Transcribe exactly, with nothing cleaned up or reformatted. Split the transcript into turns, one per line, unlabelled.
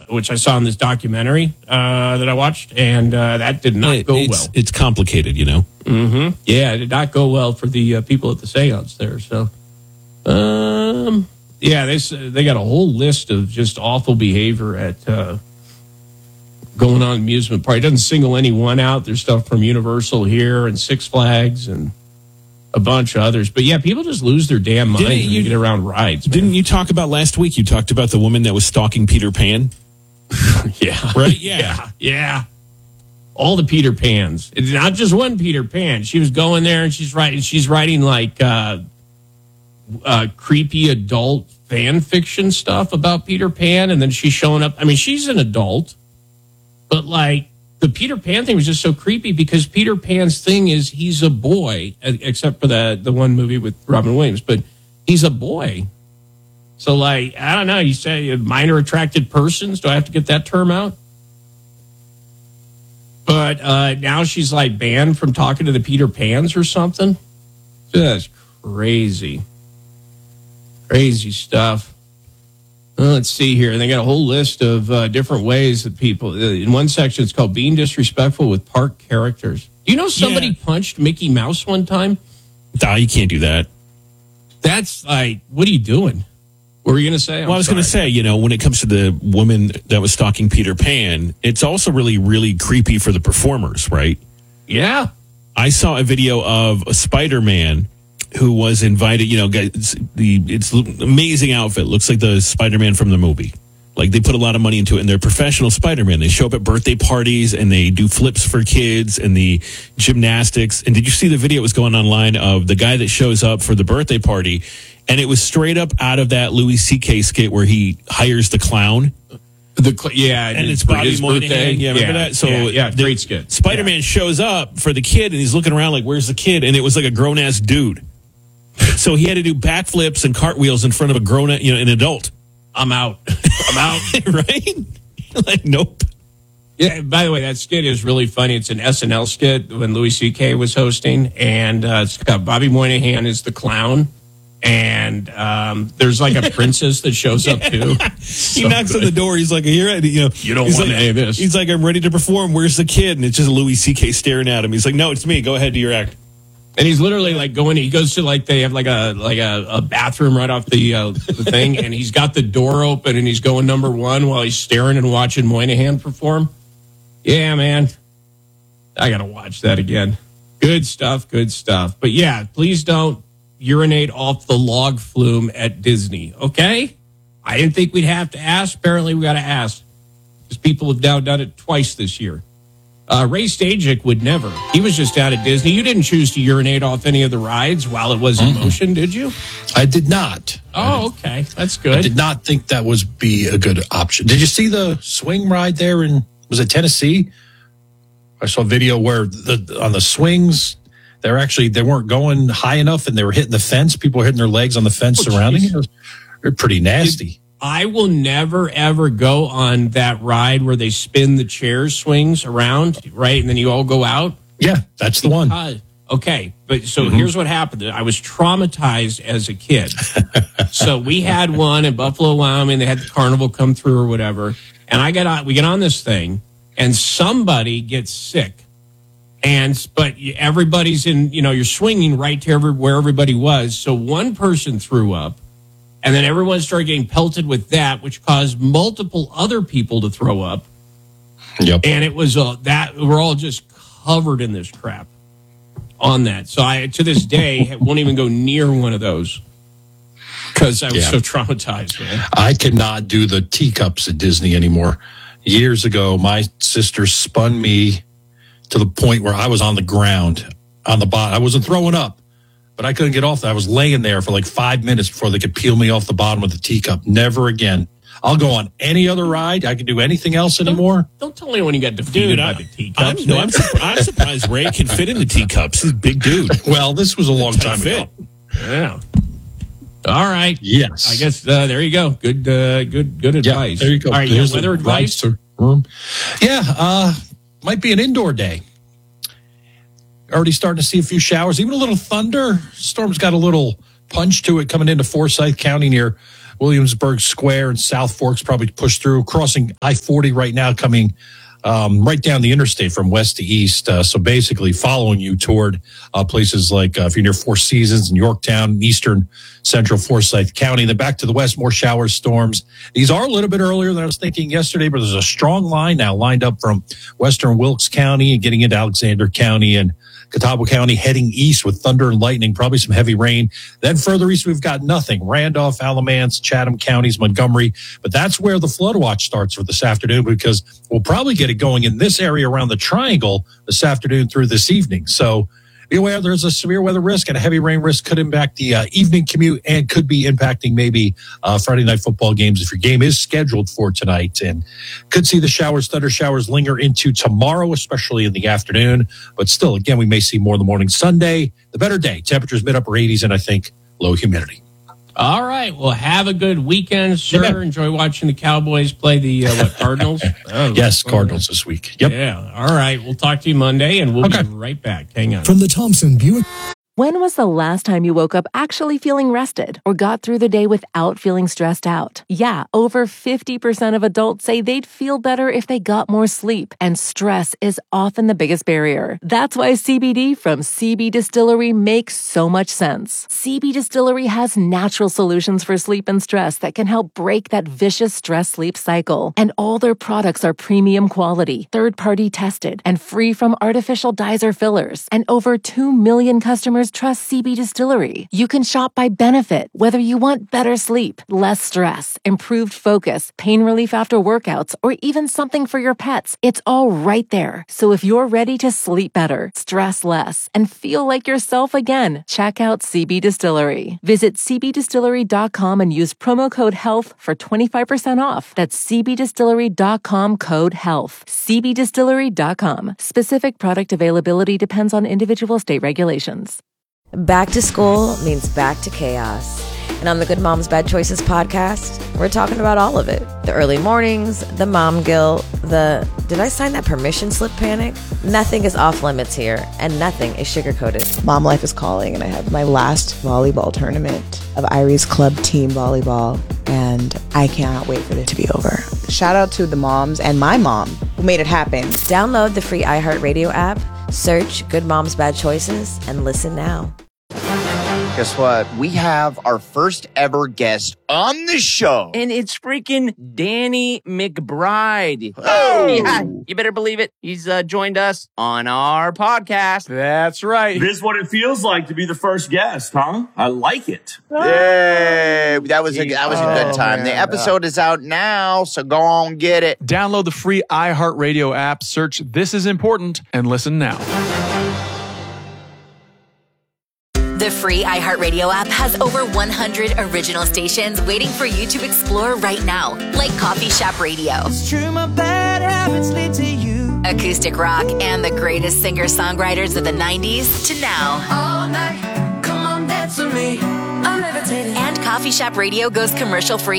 which I saw in this documentary uh, that I watched, and uh, that did not
it,
go
it's,
well.
It's complicated, you know.
Mm-hmm. Yeah, it did not go well for the uh, people at the seance there. So, um, yeah, they they got a whole list of just awful behavior at uh, going on amusement park. It doesn't single anyone out. There's stuff from Universal here and Six Flags and a bunch of others. But yeah, people just lose their damn mind when you get around rides. Man.
Didn't you talk about last week? You talked about the woman that was stalking Peter Pan.
Yeah.
Right? Yeah.
yeah. Yeah. All the Peter Pans. It's not just one Peter Pan. She was going there and she's writing she's writing like uh, uh, creepy adult fan fiction stuff about Peter Pan, and then she's showing up. I mean, she's an adult, but like the Peter Pan thing was just so creepy because Peter Pan's thing is he's a boy, except for the the one movie with Robin Williams, but he's a boy. So, like, I don't know, you say minor attracted persons. Do I have to get that term out? But uh, now she's, like, banned from talking to the Peter Pans or something. Just crazy. Crazy stuff. Well, let's see here. They got a whole list of uh, different ways that people... In one section, it's called being disrespectful with park characters. Do you know somebody yeah. punched Mickey Mouse one time?
Nah, you can't do that.
That's like, what are you doing? What were you going to say? I'm
well, I was going to say, you know, when it comes to the woman that was stalking Peter Pan, it's also really, really creepy for the performers, right?
Yeah.
I saw a video of a Spider-Man who was invited, you know, it's, the it's amazing outfit. Looks like the Spider-Man from the movie. Like, they put a lot of money into it, and they're professional Spider-Man. They show up at birthday parties, and they do flips for kids and the gymnastics. And did you see the video that was going online of the guy that shows up for the birthday party? And it was straight up out of that Louis C K skit where he hires the clown.
The cl- yeah,
and it's Bobby Moynihan. Yeah, remember
yeah,
that? So
yeah, yeah great skit.
Spider-Man
yeah.
shows up for the kid, and he's looking around like, "Where's the kid?" And it was like a grown-ass dude. So he had to do backflips and cartwheels in front of a grown, you know, an adult.
I'm out. I'm out.
Right? Like, nope.
Yeah, by the way, that skit is really funny. It's an S N L skit when Louis C K was hosting, and uh, it's got Bobby Moynihan is the clown, and um, there's like a princess that shows up too.
So he knocks good. on the door. He's like, "Here, you know,
you don't want
like,
any of this."
He's like, "I'm ready to perform. Where's the kid?" And it's just Louis C K staring at him. He's like, "No, it's me. Go ahead, do your act."
And he's literally like going. He goes to like they have like a like a, a bathroom right off the uh, the thing, and he's got the door open, and he's going number one while he's staring and watching Moynihan perform. Yeah, man, I gotta watch that again. Good stuff, good stuff. But yeah, please don't urinate off the log flume at Disney. Okay, I didn't think we'd have to ask. Apparently, we got to ask because people have now done it twice this year. Uh, Ray Stajic would never. He was just out at Disney. You didn't choose to urinate off any of the rides while it was in mm-hmm. motion, did you?
I did not.
Oh, okay. That's good.
I did not think that was be a good option. Did you see the swing ride there in, was it Tennessee? I saw a video where the on the swings, they're actually, they weren't going high enough and they were hitting the fence. People were hitting their legs on the fence oh, surrounding geez. it. They're pretty nasty.
It, I will never, ever go on that ride where they spin the chairs swings around, right? And then you all go out.
Yeah, that's the one.
Uh, okay. But so
mm-hmm.
here's what happened. I was traumatized as a kid. So we had one in Buffalo, Wyoming. They had the carnival come through or whatever. And I got on, we get on this thing and somebody gets sick. And, but everybody's in, you know, you're swinging right to every, where everybody was. So one person threw up. And then everyone started getting pelted with that, which caused multiple other people to throw up.
Yep.
And it was uh, that we're all just covered in this crap on that. So I, to this day, won't even go near one of those because I was yeah. so traumatized, man.
I cannot do the teacups at Disney anymore. Years ago, my sister spun me to the point where I was on the ground, on the bottom. I wasn't throwing up. But I couldn't get off that. I was laying there for like five minutes before they could peel me off the bottom of the teacup. Never again. I'll go on any other ride. I can do anything else anymore.
Don't, don't tell anyone you got defeated
dude,
by
I,
the teacups.
I'm, no, I'm, su- I'm surprised Ray can fit in the teacups. He's a big dude.
Well, this was a long time
fit.
ago.
Yeah. All right.
Yes.
I guess uh, there you go. Good, uh, good, good advice.
Yeah, there you go.
All right,
There's
weather advice.
Room. Yeah, uh, might be an indoor day. Already starting to see a few showers, even a little thunder. Storm's got a little punch to it coming into Forsyth County near Williamsburg Square and South Forks probably push through, crossing I forty right now, coming um, right down the interstate from west to east. Uh, so basically following you toward uh, places like uh, if you're near Four Seasons and Yorktown, eastern central Forsyth County. Then back to the west, more showers, storms. These are a little bit earlier than I was thinking yesterday, but there's a strong line now lined up from western Wilkes County and getting into Alexander County and Catawba County, heading east with thunder and lightning, probably some heavy rain. Then further east, we've got nothing. Randolph, Alamance, Chatham counties, Montgomery. But that's where the flood watch starts for this afternoon, because we'll probably get it going in this area around the triangle this afternoon through this evening. So be aware there's a severe weather risk and a heavy rain risk could impact the uh, evening commute and could be impacting maybe uh, Friday night football games if your game is scheduled for tonight. And could see the showers, thunder showers linger into tomorrow, especially in the afternoon. But still, again, we may see more in the morning. Sunday, the better day. Temperatures mid-upper eighties and I think low humidity.
All right. Well, have a good weekend, sir.
Yeah.
Enjoy watching the Cowboys play the uh, what Cardinals. Oh,
Yes, Cardinals this week. Yep.
Yeah. All right. We'll talk to you Monday, and we'll
Okay.
be right back. Hang on.
From the Thompson Buick.
When was the last time you woke up actually feeling rested or got through the day without feeling stressed out? Yeah, over fifty percent of adults say they'd feel better if they got more sleep, and stress is often the biggest barrier. That's why C B D from C B Distillery makes so much sense. C B Distillery has natural solutions for sleep and stress that can help break that vicious stress-sleep cycle. And all their products are premium quality, third-party tested, and free from artificial dyes or fillers. And over two million customers trust C B Distillery. You can shop by benefit, whether you want better sleep, less stress, improved focus, pain relief after workouts, or even something for your pets. It's all right there. So if you're ready to sleep better, stress less, and feel like yourself again, check out C B Distillery. Visit c b distillery dot com and use promo code HEALTH for twenty-five percent off. That's c b distillery dot com code HEALTH. c b distillery dot com. Specific product availability depends on individual state regulations.
Back to school means back to chaos. And on the Good Moms Bad Choices podcast, we're talking about all of it. The early mornings, the mom guilt, the did I sign that permission slip panic? Nothing is off limits here, and nothing is sugar-coated.
Mom life is calling, and I have my last volleyball tournament of Irie's club team volleyball, and I cannot wait for it to be over. Shout out to the moms and my mom who made it happen.
Download the free iHeartRadio app, search Good Moms Bad Choices, and listen now.
Guess what? We have our first ever guest on the show.
And it's freaking Danny McBride.
Oh!
Yeah, you better believe it. He's uh, joined us on our podcast.
That's right.
This is what it feels like to be the first guest, huh? I like it.
Yay! That was a that was a good
Oh,
time.
man.
The episode is out now, so go on get it.
Download the free iHeartRadio app, search This Is Important, and listen now.
The free iHeartRadio app has over one hundred original stations waiting for you to explore right now, like Coffee Shop Radio,
It's true, my bad habits lead to you.
Acoustic Rock, and the greatest singer-songwriters of the nineties to now.
All night, come on, dance with me. I'm levitating.
And Coffee Shop Radio goes commercial-free